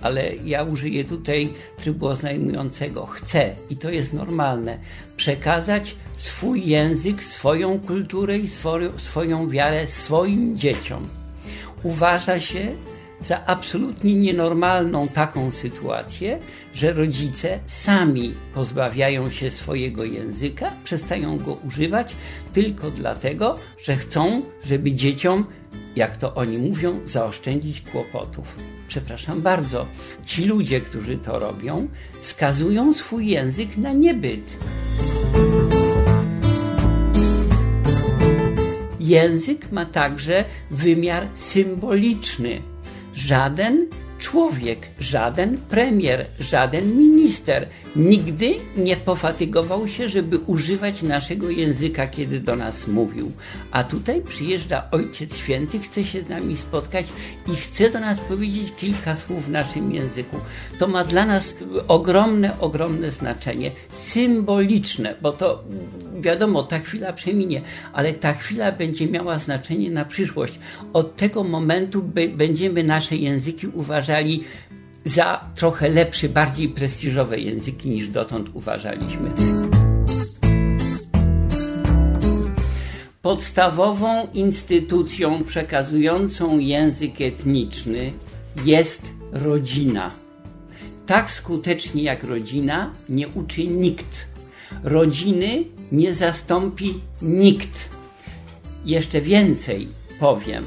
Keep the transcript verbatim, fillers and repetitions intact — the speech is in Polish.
ale ja użyję tutaj trybu oznajmującego. Chce, i to jest normalne, przekazać swój język, swoją kulturę i swoją, swoją wiarę swoim dzieciom. Uważa się za absolutnie nienormalną taką sytuację, że rodzice sami pozbawiają się swojego języka, przestają go używać tylko dlatego, że chcą, żeby dzieciom, jak to oni mówią, zaoszczędzić kłopotów. Przepraszam bardzo, ci ludzie, którzy to robią, skazują swój język na niebyt. Język ma także wymiar symboliczny. Żaden człowiek, żaden premier, żaden minister nigdy nie pofatygował się, żeby używać naszego języka, kiedy do nas mówił. A tutaj przyjeżdża Ojciec Święty, chce się z nami spotkać i chce do nas powiedzieć kilka słów w naszym języku. To ma dla nas ogromne, ogromne znaczenie, symboliczne, bo to wiadomo, ta chwila przeminie, ale ta chwila będzie miała znaczenie na przyszłość. Od tego momentu b- będziemy nasze języki uważali za trochę lepsze, bardziej prestiżowe języki niż dotąd uważaliśmy. Podstawową instytucją przekazującą język etniczny jest rodzina. Tak skutecznie jak rodzina nie uczy nikt. Rodziny nie zastąpi nikt. Jeszcze więcej powiem.